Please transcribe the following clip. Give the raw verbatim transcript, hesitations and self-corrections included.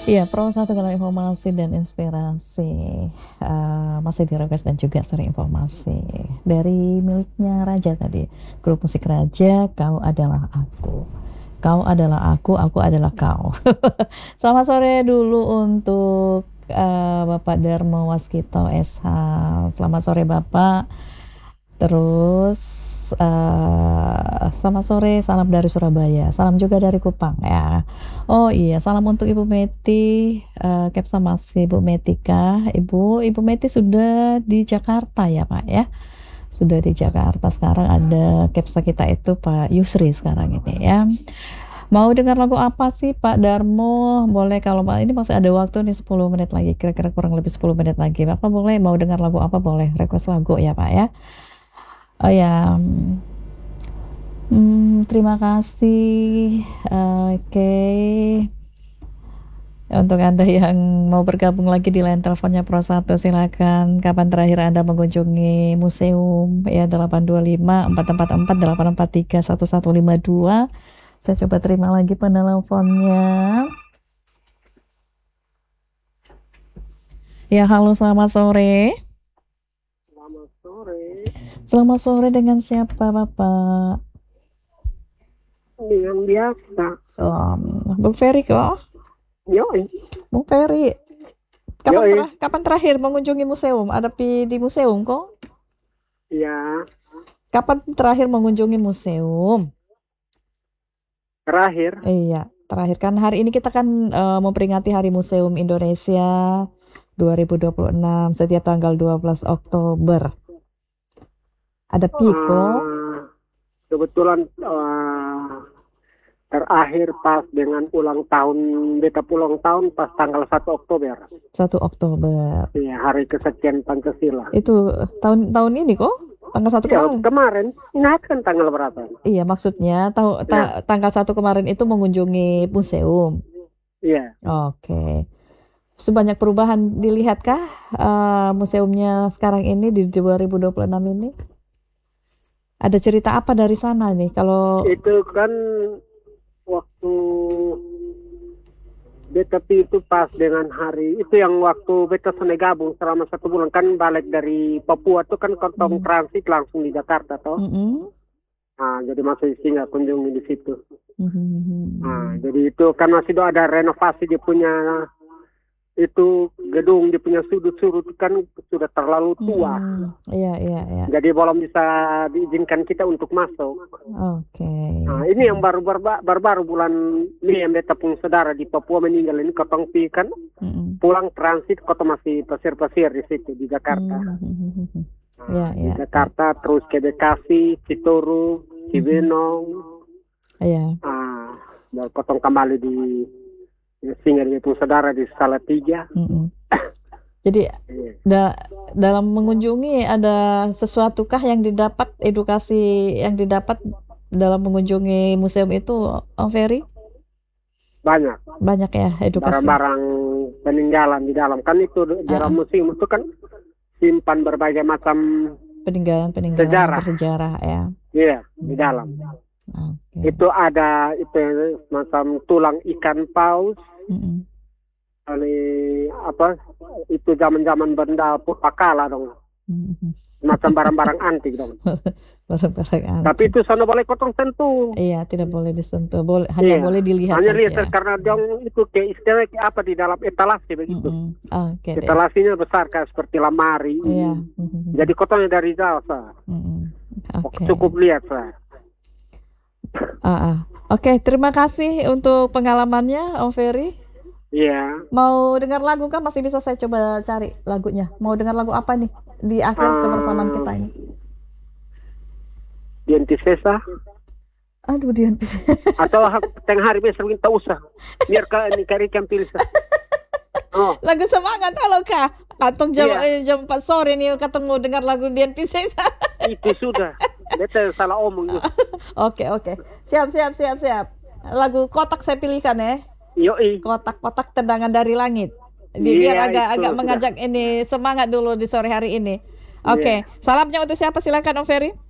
Iya, Pro satu Kanal Informasi dan Inspirasi, eee, masih di request dan juga seri informasi dari miliknya Raja tadi, grup musik Raja, Kau Adalah Aku. Kau adalah aku, aku adalah kau. Selamat sore dulu untuk, eee, Bapak Darmo Waskito S H. Selamat sore Bapak. Terus, eee, selamat sore, salam dari Surabaya, salam juga dari Kupang ya. Oh iya, salam untuk Ibu Meti, eee, Kepsa masih Ibu Meti kah? Ibu, Ibu Meti sudah di Jakarta ya Pak ya? Sudah di Jakarta, sekarang ada Kepsa kita itu Pak Yusri sekarang ini ya. Mau dengar lagu apa sih Pak Darmo? Boleh kalau Pak ini masih ada waktu nih sepuluh menit lagi, kira-kira kurang lebih sepuluh menit lagi. Bapak boleh mau dengar lagu apa boleh, request lagu ya Pak ya. Oh ya, hmm, terima kasih. Oke. Untuk Anda yang mau bergabung lagi di line teleponnya Pro satu, silakan. Kapan terakhir Anda mengunjungi museum? Ya, delapan dua lima empat empat empat delapan empat tiga satu satu lima dua. Saya coba terima lagi penelponnya. Ya, halo, selamat sore. Selamat sore. Selamat sore, dengan siapa Bapak? Dengan biasa. Um, Bung Ferry kok? Yoi. Bung Ferry, kapan, Yoi. ter- kapan terakhir mengunjungi museum? Ada pi di museum kok? Ya, Kapan terakhir mengunjungi museum? terakhir. Iya, terakhir kan hari ini kita kan uh, memperingati Hari Museum Indonesia dua ribu dua puluh enam setiap tanggal dua belas Oktober. Ada Piko. Uh, kebetulan uh, terakhir pas dengan ulang tahun, beta ulang tahun pas tanggal satu Oktober. satu Oktober. Iya, hari kesekian Pancasila. Itu tahun tahun ini kok? Tanggal satu Ya, kemarin. kemarin. Ingat kan tanggal berapa? Iya, maksudnya tahu ta- tanggal satu kemarin itu mengunjungi museum. Iya. Oke. Sebanyak perubahan dilihatkah uh, museumnya sekarang ini di dua ribu dua puluh enam ini? Ada cerita apa dari sana nih kalau Itu kan waktu beta pi itu pas dengan hari itu yang waktu beta sene gabung selama satu bulan kan balik dari Papua tuh kan kantong Hmm. transit langsung di Jakarta toh. Mm-mm. Nah, jadi masih singgah kunjungi di situ. Mhm. Nah, jadi itu kan masih do ada renovasi dia punya itu gedung, dia punya sudut-sudut kan sudah terlalu tua. Mm-mm. Iya, iya, iya. Jadi belum bisa diizinkan kita untuk masuk. Oke. Nah, ini yang baru baru bulan ini yang beta pun saudara di Papua meninggal ini kotong pi kan Mm-mm. pulang transit kota masih pasir-pasir di situ di Jakarta. Mhm. Nah, Iya, di iya. Jakarta terus ke Bekasi, Citoru, Cibinong. Iya. Ah, baru potong kembali di singgah di saudara di Salatiga. Mm-mm. Jadi Iya. da- dalam mengunjungi ada sesuatukah yang didapat, edukasi yang didapat dalam mengunjungi museum itu, Om Ferry? Banyak Banyak ya edukasi. barang-barang peninggalan di dalam kan itu di dalam Ah, ah. museum itu kan simpan berbagai macam Peninggalan-peninggalan yang sejarah. bersejarah ya. Iya di dalam. Oke. Itu ada itu macam tulang ikan paus. Mm-mm. Ini apa itu zaman-zaman benda purbakala dong, Mhm. macam barang-barang antik dong. Barang-barang antik. Tapi itu sana boleh kotong sentuh. Iya, tidak boleh disentuh, boleh hanya Iya. boleh dilihat Hanya lihat saja. karena dong itu kayak istilahnya kayak apa di dalam etalase begitu. Mm-mm. Oke deh. Etalasinya besar kayak seperti lemari. Iya. Mhm. Jadi kotongnya dari jauh sah. Mm-mm. Oke. Cukup lihat sah. Ah, ah. Oke, terima kasih untuk pengalamannya, Om Ferry. Iya. Mau dengar lagu kan masih bisa saya coba cari lagunya. Mau dengar lagu apa nih di akhir kebersamaan kita ini? Diantisesa Aduh, dia atau tengah hari besok kita usah biar kak ini kari kan pilih sah. Oh lagu semangat halo Kak. Katong jam Iya. eh, jam empat sore nih katong mau dengar lagu Dian Piscesa. itu sudah. Beta salah omong. Oke, oke. Siap, siap, siap, siap. Lagu Kotak saya pilihkan ya. Yoi. Kotak-kotak tendangan dari langit. Di, Iya, biar itu agak-agak sudah. mengajak ini semangat dulu di sore hari ini. Oke, Iya. salamnya untuk siapa? Silakan Om Ferry.